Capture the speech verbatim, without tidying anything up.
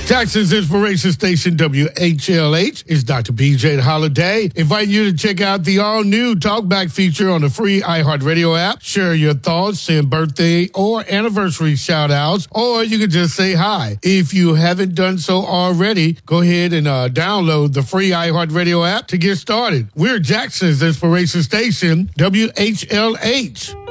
Jackson's Inspiration Station, W H L H, is Doctor P J Holiday. Invite you to check out the all-new Talkback feature on the free iHeartRadio app. Share your thoughts, send birthday or anniversary shout-outs, or you can just say hi. If you haven't done so already, go ahead and uh, download the free iHeartRadio app to get started. We're Jackson's Inspiration Station, W H L H.